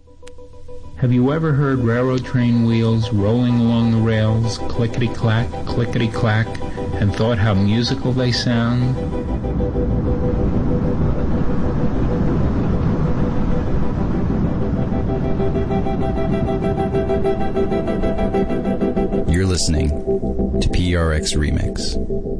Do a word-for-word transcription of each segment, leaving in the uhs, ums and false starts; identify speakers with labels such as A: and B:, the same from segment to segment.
A: Have you ever heard railroad train wheels rolling along the rails, clickety-clack, clickety-clack, and thought how musical they sound?
B: You're listening to P R X Remix.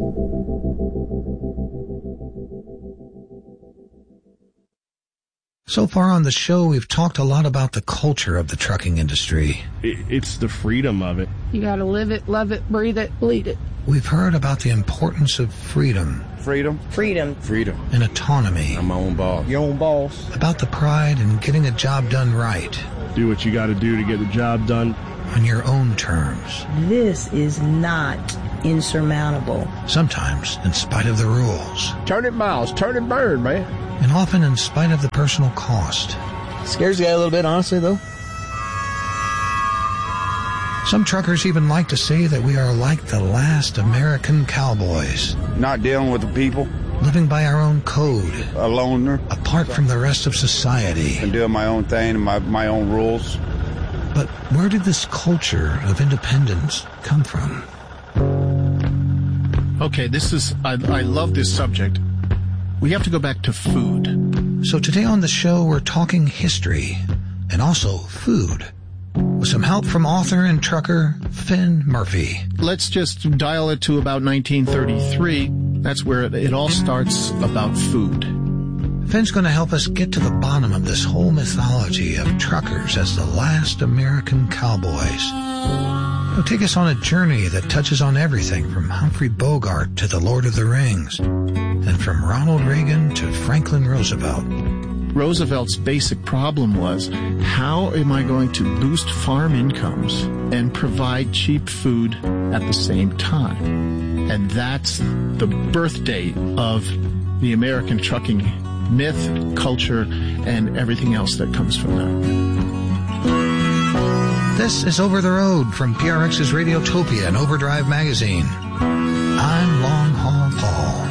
C: So far on the show, we've talked a lot about the culture of the trucking industry.
D: It's the freedom of it.
E: You gotta live it, love it, breathe it, bleed it.
C: We've heard about the importance of freedom.
F: Freedom.
G: Freedom.
F: Freedom.
C: And autonomy.
F: I'm my own boss.
G: Your own boss.
C: About the pride in getting a job done right.
D: Do what you gotta do to get the job done.
C: On your own terms.
G: This is not insurmountable.
C: Sometimes in spite of the rules.
F: Turn it miles, turn it burn, man.
C: And often in spite of the personal cost.
G: Scares the guy a little bit, honestly, though.
C: Some truckers even like to say that we are like the last American cowboys.
F: Not dealing with the people.
C: Living by our own code.
F: A loner.
C: Apart from the rest of society.
F: And doing my own thing and my, my own rules.
C: But where did this culture of independence come from?
H: Okay, this is, I, I love this subject. We have to go back to food.
C: So today on the show, we're talking history and also food. With some help from author and trucker Finn Murphy.
H: Let's just dial it to about nineteen thirty-three. That's where it, it all starts about food.
C: Finn's going to help us get to the bottom of this whole mythology of truckers as the last American cowboys. He'll take us on a journey that touches on everything from Humphrey Bogart to the Lord of the Rings, and from Ronald Reagan to Franklin Roosevelt.
H: Roosevelt's basic problem was, how am I going to boost farm incomes and provide cheap food at the same time? And that's the birth date of the American trucking myth, culture, and everything else that comes from that.
C: This is Over the Road from P R X's Radiotopia and Overdrive Magazine. I'm Long Haul Paul.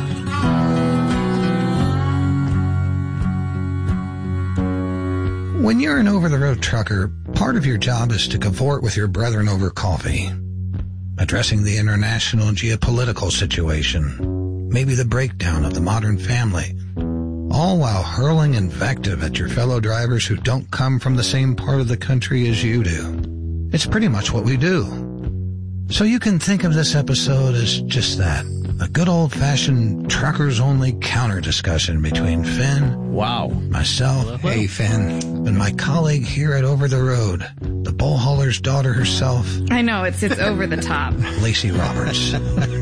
C: When you're an over-the-road trucker, part of your job is to cavort with your brethren over coffee, addressing the international geopolitical situation, maybe the breakdown of the modern family, all while hurling invective at your fellow drivers who don't come from the same part of the country as you do. It's pretty much what we do. So you can think of this episode as just that. A good old-fashioned truckers-only counter-discussion between Finn,
H: wow,
C: myself, hey Finn, and my colleague here at Over the Road, the bull hauler's daughter herself.
I: I know, it's it's over the top.
C: Lacey Roberts.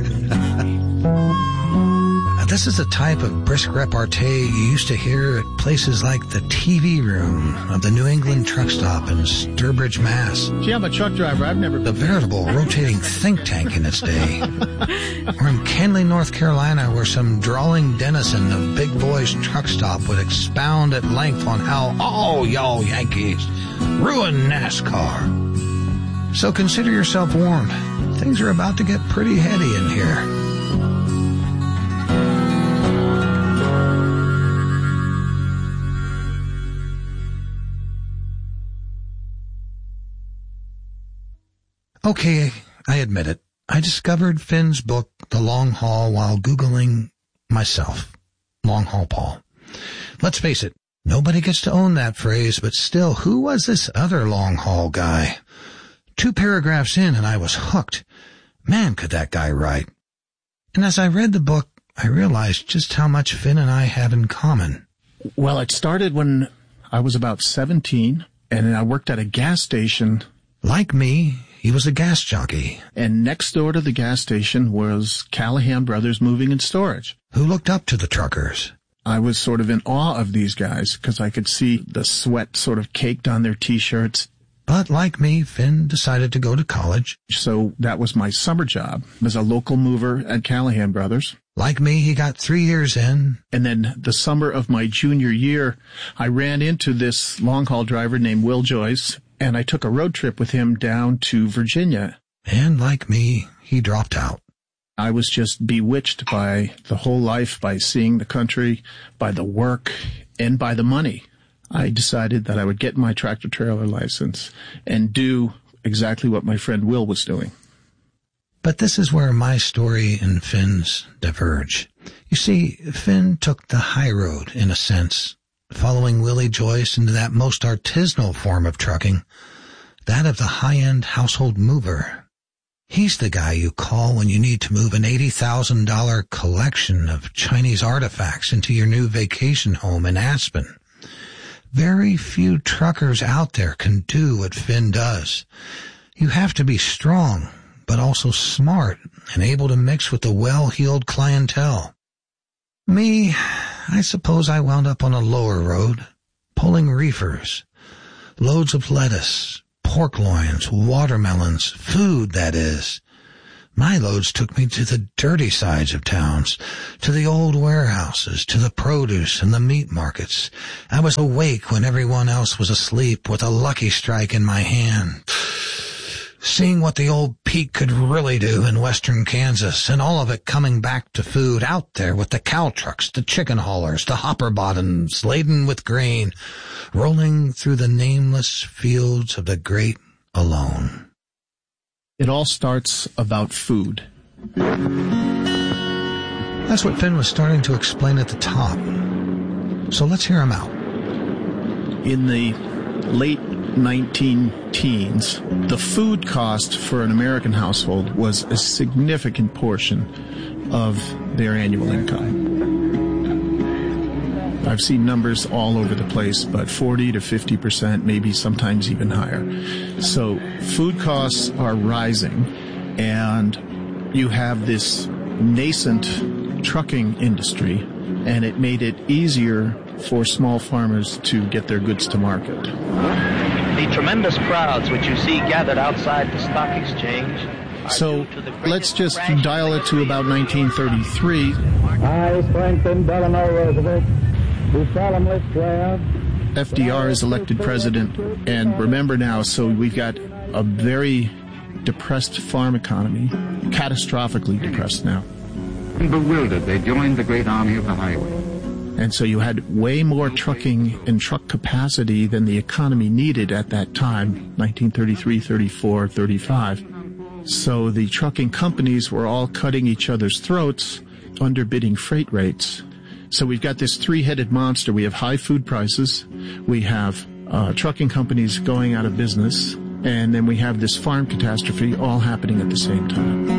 C: This is the type of brisk repartee you used to hear at places like the T V room of the New England truck stop in Sturbridge, Mass.
H: Gee, I'm a truck driver. I've never...
C: A veritable rotating think tank in its day. Or in Kenly, North Carolina, where some drawling denizen of Big Boy's truck stop would expound at length on how all y'all Yankees ruin NASCAR. So consider yourself warned. Things are about to get pretty heady in here. Okay, I admit it. I discovered Finn's book, The Long Haul, while Googling myself. Long Haul Paul. Let's face it, nobody gets to own that phrase, but still, who was this other long haul guy? Two paragraphs in and I was hooked. Man, could that guy write. And as I read the book, I realized just how much Finn and I have in common.
H: Well, it started when I was about seventeen, and I worked at a gas station.
C: Like me, he was a gas jockey.
H: And next door to the gas station was Callahan Brothers Moving and Storage.
C: Who looked up to the truckers.
H: I was sort of in awe of these guys because I could see the sweat sort of caked on their T-shirts.
C: But like me, Finn decided to go to college.
H: So that was my summer job as a local mover at Callahan Brothers.
C: Like me, he got three years in.
H: And then the summer of my junior year, I ran into this long-haul driver named Will Joyce, and I took a road trip with him down to Virginia.
C: And like me, he dropped out.
H: I was just bewitched by the whole life, by seeing the country, by the work, and by the money. I decided that I would get my tractor-trailer license and do exactly what my friend Will was doing.
C: But this is where my story and Finn's diverge. You see, Finn took the high road, in a sense, following Willie Joyce into that most artisanal form of trucking, that of the high-end household mover. He's the guy you call when you need to move an eighty thousand dollars collection of Chinese artifacts into your new vacation home in Aspen. Very few truckers out there can do what Finn does. You have to be strong, but also smart and able to mix with the well-heeled clientele. Me, I suppose I wound up on a lower road, pulling reefers, loads of lettuce, pork loins, watermelons, food, that is. My loads took me to the dirty sides of towns, to the old warehouses, to the produce and the meat markets. I was awake when everyone else was asleep with a Lucky Strike in my hand, seeing what the old Pete could really do in western Kansas, and all of it coming back to food out there with the cow trucks, the chicken haulers, the hopper bottoms laden with grain, rolling through the nameless fields of the great alone.
H: It all starts about food.
C: That's what Finn was starting to explain at the top. So let's hear him out.
H: In the late nineteen teens, the food cost for an American household was a significant portion of their annual income. I've seen numbers all over the place, but forty to fifty percent, maybe sometimes even higher. So food costs are rising, and you have this nascent trucking industry, and it made it easier for small farmers to get their goods to market.
J: The tremendous crowds which you see gathered outside the stock exchange.
H: So let's just dial it to about nineteen thirty-three.
K: I, Franklin Delano Roosevelt, do solemnly swear.
H: F D R is elected president, and remember now, so we've got a very depressed farm economy, catastrophically depressed now.
L: Bewildered, they joined the great army of the highway.
H: And so you had way more trucking and truck capacity than the economy needed at that time, nineteen thirty-three, thirty-four, thirty-five. So the trucking companies were all cutting each other's throats, underbidding freight rates. So we've got this three-headed monster. We have high food prices, we have uh, trucking companies going out of business, and then we have this farm catastrophe all happening at the same time.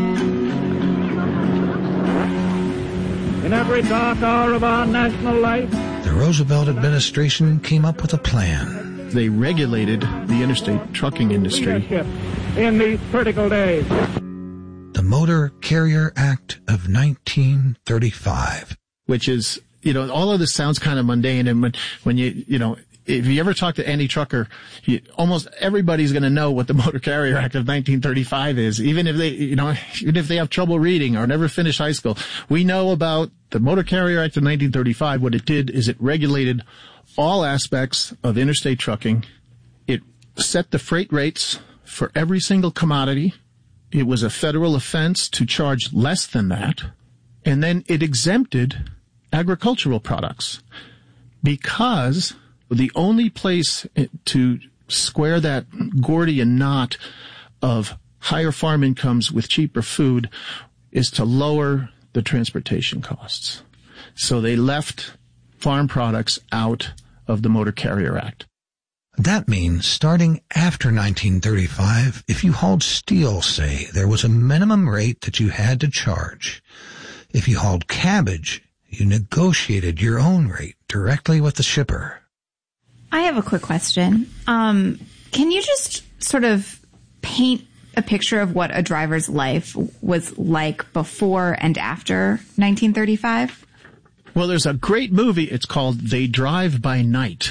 K: In every dark hour of our national life,
C: the Roosevelt administration came up with a plan.
H: They regulated the interstate trucking industry
K: in these critical days.
C: The Motor Carrier Act of nineteen thirty-five.
H: Which is, you know, all of this sounds kind of mundane, and when, when you, you know, if you ever talk to any trucker, you, almost everybody's going to know what the Motor Carrier Act of nineteen thirty-five is, even if they, you know, even if they have trouble reading or never finished high school. We know about the Motor Carrier Act of nineteen thirty-five. What it did is it regulated all aspects of interstate trucking. It set the freight rates for every single commodity. It was a federal offense to charge less than that. And then it exempted agricultural products, because the only place to square that Gordian knot of higher farm incomes with cheaper food is to lower the transportation costs. So they left farm products out of the Motor Carrier Act.
C: That means starting after nineteen thirty-five, if you hauled steel, say, there was a minimum rate that you had to charge. If you hauled cabbage, you negotiated your own rate directly with the shipper.
I: I have a quick question. Um, can you just sort of paint a picture of what a driver's life was like before and after nineteen thirty-five?
H: Well, there's a great movie. It's called They Drive by Night.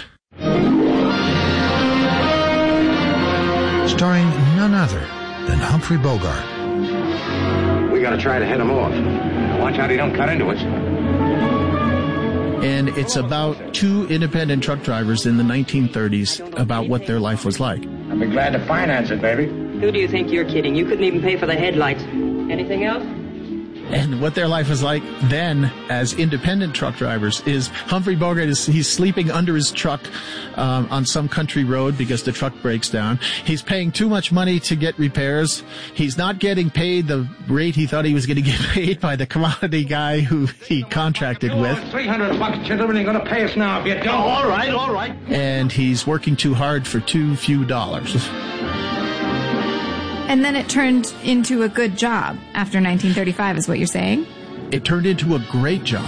C: Starring none other than Humphrey Bogart.
L: We gotta try to head them off. Watch out he don't cut into us.
H: And it's about two independent truck drivers in the nineteen thirties about what their life was like.
L: I'd be glad to finance it, baby.
M: Who do you think you're kidding? You couldn't even pay for the headlights. Anything else?
H: And what their life was like then as independent truck drivers is Humphrey Bogart is, he's sleeping under his truck um, on some country road because the truck breaks down. He's paying too much money to get repairs. He's not getting paid the rate he thought he was going to get paid by the commodity guy who he contracted with.
M: three hundred bucks, gentlemen, you're going to pay us now if you don't. Oh, all right, all right.
H: And he's working too hard for too few dollars.
I: And then it turned into a good job after nineteen thirty-five, is what you're saying?
H: It turned into a great job.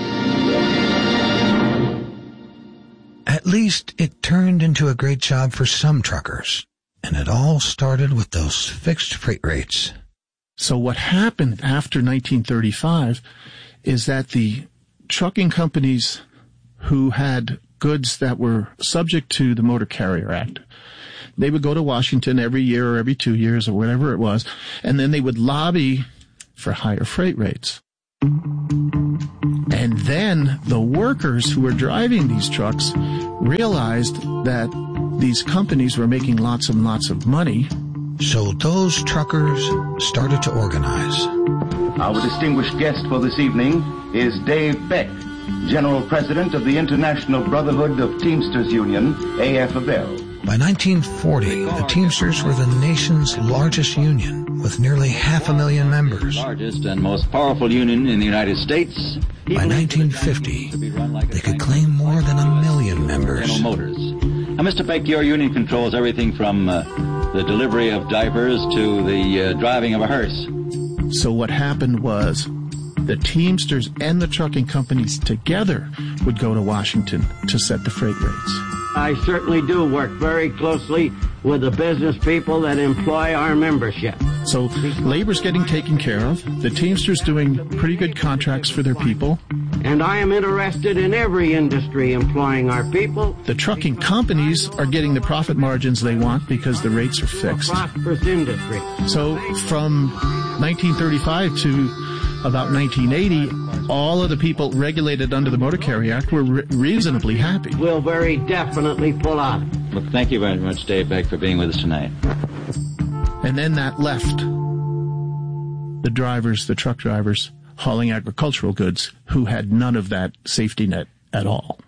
C: At least it turned into a great job for some truckers. And it all started with those fixed freight rates.
H: So what happened after nineteen thirty-five is that the trucking companies who had goods that were subject to the Motor Carrier Act, they would go to Washington every year or every two years or whatever it was, and then they would lobby for higher freight rates. And then the workers who were driving these trucks realized that these companies were making lots and lots of money.
C: So those truckers started to organize.
N: Our distinguished guest for this evening is Dave Beck, General President of the International Brotherhood of Teamsters Union, A F L.
C: By nineteen forty, the Teamsters were the nation's largest union, with nearly half a million members.
O: Largest and most powerful union in the United States.
C: By nineteen fifty, they could claim more than a million members.
O: General Motors. Now, Mister Beck, your union controls everything from uh, the delivery of diapers to the uh, driving of a hearse.
H: So what happened was the Teamsters and the trucking companies together would go to Washington to set the freight rates.
P: I certainly do work very closely with the business people that employ our membership.
H: So labor's getting taken care of. The Teamsters doing pretty good contracts for their people.
P: And I am interested in every industry employing our people.
H: The trucking companies are getting the profit margins they want because the rates are fixed.
P: Prosperous industry.
H: So from nineteen thirty-five to about nineteen eighty, all of the people regulated under the Motor Carrier Act were re- reasonably happy.
P: We'll very definitely pull out.
O: Well, thank you very much, Dave Beck, for being with us tonight.
H: And then that left the drivers, the truck drivers, hauling agricultural goods, who had none of that safety net at all.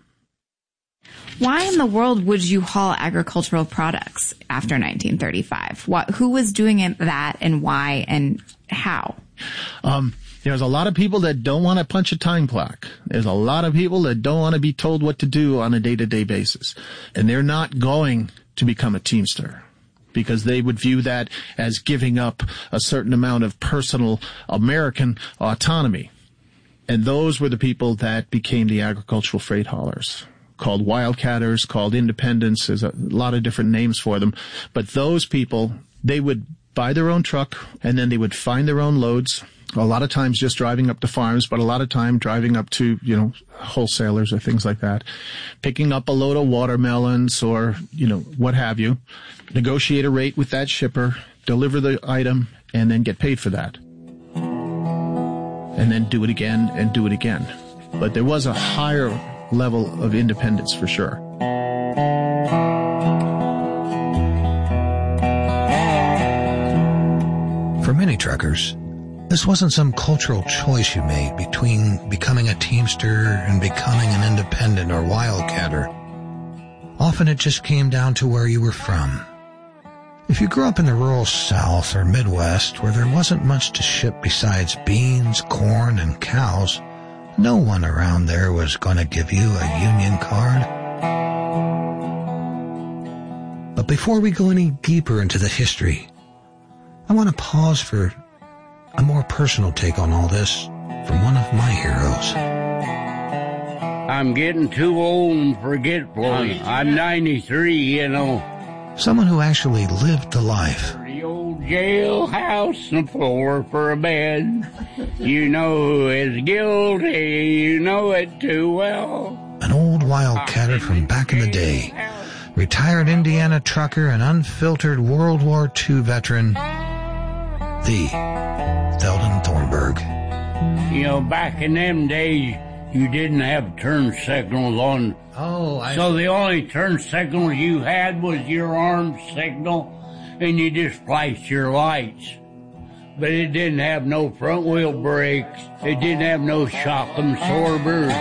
I: Why in the world would you haul agricultural products after nineteen thirty-five? What, who was doing it, that, and why, and how?
H: Um, there's a lot of people that don't want to punch a time clock. There's a lot of people that don't want to be told what to do on a day-to-day basis. And they're not going to become a Teamster because they would view that as giving up a certain amount of personal American autonomy. And those were the people that became the agricultural freight haulers, called wildcatters, called independents. There's a lot of different names for them. But those people, they would buy their own truck, and then they would find their own loads, a lot of times just driving up to farms, but a lot of time driving up to, you know, wholesalers or things like that, picking up a load of watermelons or, you know, what have you, negotiate a rate with that shipper, deliver the item, and then get paid for that. And then do it again and do it again. But there was a higher level of independence for sure.
C: For many truckers, this wasn't some cultural choice you made between becoming a Teamster and becoming an independent or wildcatter. Often it just came down to where you were from. If you grew up in the rural South or Midwest where there wasn't much to ship besides beans, corn, and cows, no one around there was going to give you a union card. But before we go any deeper into the history, I want to pause for a more personal take on all this from one of my heroes.
Q: I'm getting too old and forgetful. I'm ninety-three, you know.
C: Someone who actually lived the life.
Q: The old jailhouse and floor for a bed. You know who is guilty, you know it too well.
C: An old wildcatter from back in the day. Retired Indiana trucker and unfiltered World War Two veteran, the Theldon Thornburg.
Q: You know, back in them days, you didn't have turn signals on.
C: Oh, I...
Q: So the only turn signals you had was your arm signal, and you just flashed your lights. but it didn't have no front wheel brakes. It didn't have no shock absorbers.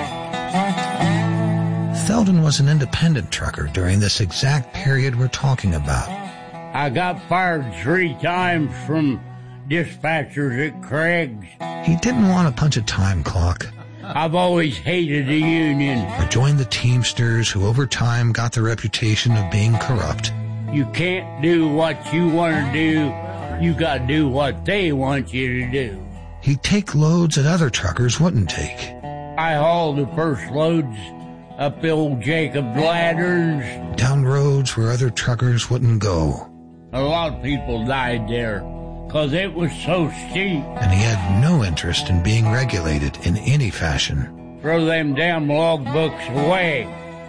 C: Theldon was an independent trucker during this exact period we're talking about.
Q: I got fired three times from dispatchers at Craig's.
C: He didn't want to punch a time clock.
Q: I've always hated the union.
C: Or join the Teamsters, who over time got the reputation of being corrupt.
Q: You can't do what you want to do. You got to do what they want you to do.
C: He'd take loads that other truckers wouldn't take.
Q: I hauled the first loads up the old Jacob's ladders.
C: Down roads where other truckers wouldn't go.
Q: A lot of people died there because it was so steep.
C: And he had no interest in being regulated in any fashion.
Q: Throw them damn log books away.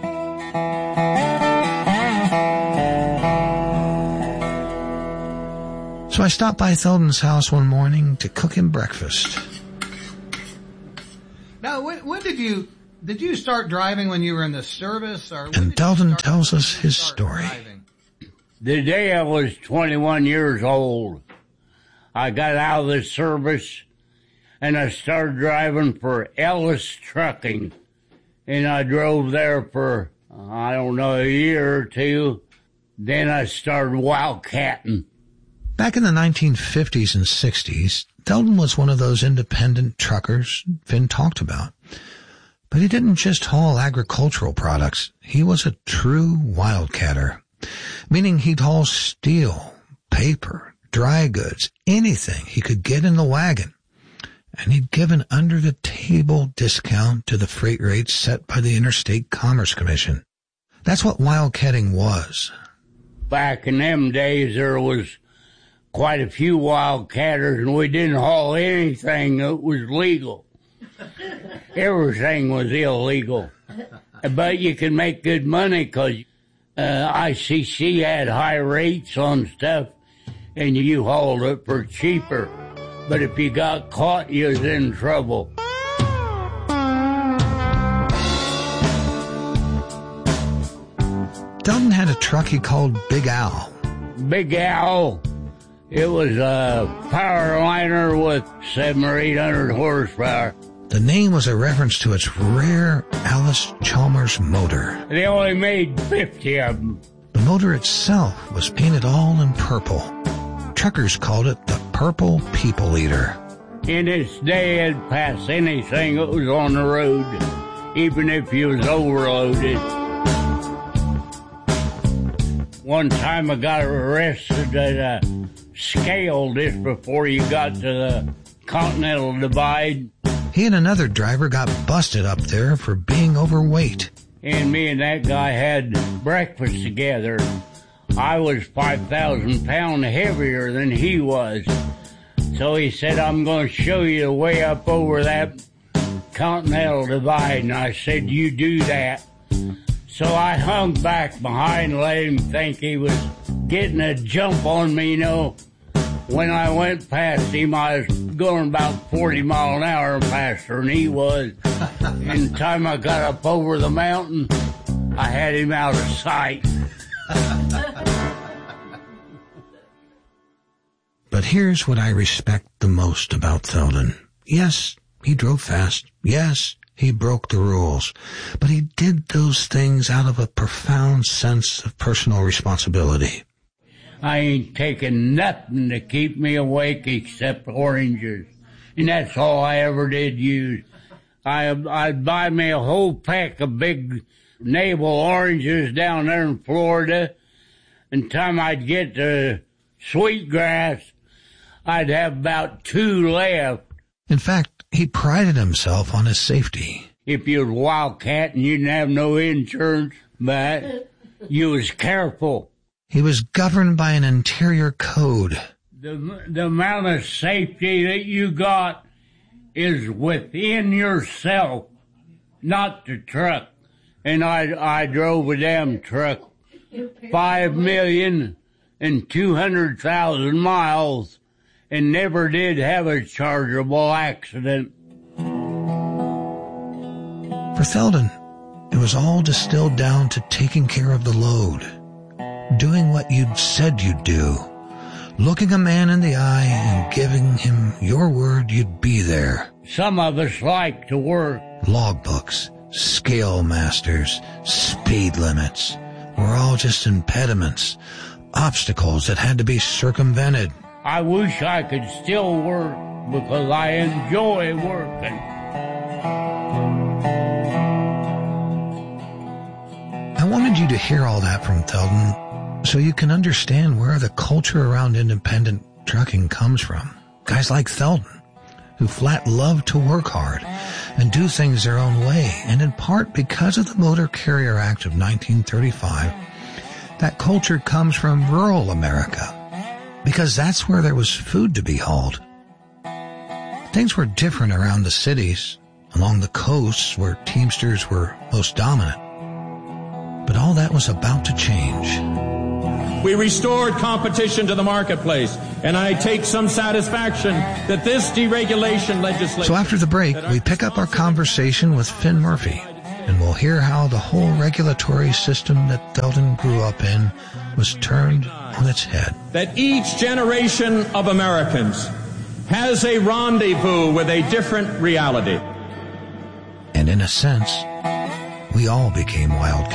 C: So I stopped by Theldon's house one morning to cook him breakfast.
R: Now, when, when did you did you start driving? When you were in the service, or
C: and Theldon tells us his story.
Q: Driving? The day I was twenty-one years old, I got out of the service and I started driving for Ellis Trucking, and I drove there for I don't know a year or two. Then I started wildcatting.
C: Back in the nineteen fifties and sixties, Theldon was one of those independent truckers Finn talked about. But he didn't just haul agricultural products. He was a true wildcatter, meaning he'd haul steel, paper, dry goods, anything he could get in the wagon. And he'd give an under-the-table discount to the freight rates set by the Interstate Commerce Commission. That's what wildcatting was.
Q: Back in them days, there was quite a few wildcatters, and we didn't haul anything that was legal. Everything was illegal. But you can make good money because uh, I C C had high rates on stuff, and you hauled it for cheaper. But if you got caught, you was in trouble.
C: Theldon had a truck he called Big Al.
Q: Big Al. It was a power liner with seven or eight hundred horsepower.
C: The name was a reference to its rare Allis-Chalmers motor.
Q: They only made fifty of them.
C: The motor itself was painted all in purple. Truckers called it the Purple People Eater.
Q: In its day, it'd pass anything that was on the road, even if you was overloaded. One time I got arrested at a scale just before you got to the Continental Divide.
C: He and another driver got busted up there for being overweight.
Q: And me and that guy had breakfast together. I was five thousand pounds heavier than he was. So he said, I'm going to show you the way up over that Continental Divide. And I said, you do that. So I hung back behind, let him think he was getting a jump on me, you know. When I went past him, I was going about forty miles an hour faster than he was. And the time I got up over the mountain, I had him out of sight.
C: But here's what I respect the most about Theldon. Yes, he drove fast. Yes, he broke the rules. But he did those things out of a profound sense of personal responsibility.
Q: I ain't taking nothing to keep me awake except oranges. And that's all I ever did use. I, I'd buy me a whole pack of big navel oranges down there in Florida. And time I'd get to Sweetgrass, I'd have about two left.
C: In fact, he prided himself on his safety.
Q: If you was wildcat and you didn't have no insurance, but you was careful.
C: He was governed by an interior code.
Q: The, the amount of safety that you got is within yourself, not the truck. And I, I drove a damn truck five million and two hundred thousand miles and never did have a chargeable accident.
C: For Theldon, it was all distilled down to taking care of the load. Doing what you'd said you'd do. looking a man in the eye and giving him your word you'd be there.
Q: Some of us like to work.
C: Logbooks, scale masters, speed limits were all just impediments, obstacles that had to be circumvented.
Q: I wish I could still work because I enjoy working.
C: I wanted you to hear all that from Theldon so you can understand where the culture around independent trucking comes from. Guys like Theldon, who flat love to work hard and do things their own way, and in part because of the Motor Carrier Act of nineteen thirty-five, that culture comes from rural America, because that's where there was food to be hauled. Things were different around the cities, along the coasts where Teamsters were most dominant. But all that was about to change.
S: We restored competition to the marketplace, and I take some satisfaction that this deregulation legislation...
C: So after the break, we pick up our conversation with Finn Murphy, and we'll hear how the whole regulatory system that Theldon grew up in was turned on its head.
S: That each generation of Americans has a rendezvous with a different reality.
C: And in a sense, we all became wild